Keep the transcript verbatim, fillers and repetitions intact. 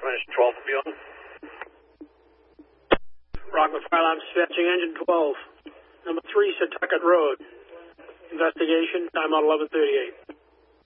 Finish twelve will be on. Rockland Fire Alarm dispatching engine twelve. Number three, Setauket Road. Investigation, time out eleven thirty-eight.